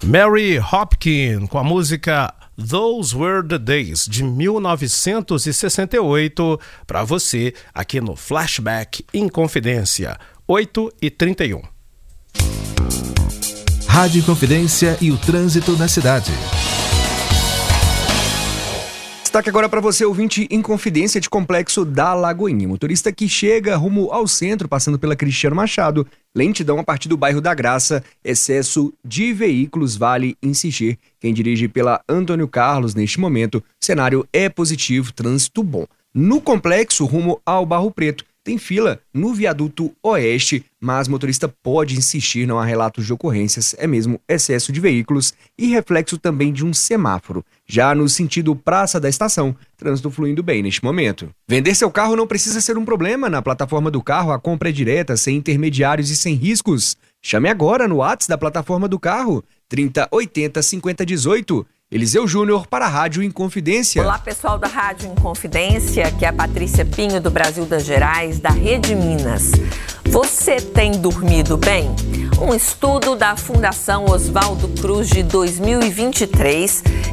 Mary Hopkin com a música Those Were the Days, de 1968, para você aqui no Flashback Inconfidência, 8h31. Rádio Inconfidência e o trânsito na cidade. Destaque agora para você, ouvinte Inconfidência de Complexo da Lagoinha. Motorista que chega rumo ao centro, passando pela Cristiano Machado, lentidão a partir do bairro da Graça, excesso de veículos, vale insistir. Quem dirige pela Antônio Carlos, neste momento, cenário é positivo, trânsito bom. No complexo, rumo ao Barro Preto, tem fila no viaduto oeste, mas motorista pode insistir, não há relatos de ocorrências, é mesmo excesso de veículos e reflexo também de um semáforo. Já no sentido Praça da Estação, trânsito fluindo bem neste momento. Vender seu carro não precisa ser um problema. Na plataforma do carro, a compra é direta, sem intermediários e sem riscos. Chame agora no WhatsApp da plataforma do carro, 3080 5018. Eliseu Júnior para a Rádio Inconfidência. Olá, pessoal da Rádio Inconfidência, aqui é a Patrícia Pinho do Brasil das Gerais, da Rede Minas. Você tem dormido bem? Um estudo da Fundação Oswaldo Cruz de 2023